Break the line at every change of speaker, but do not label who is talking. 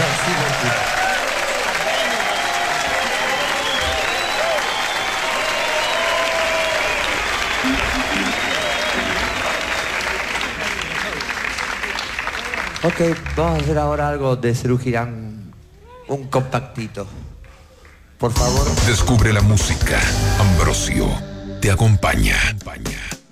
Ok, vamos a hacer ahora algo de Serú Girán, un compactito. Por favor.
Descubre la música. Ambrosio te acompaña.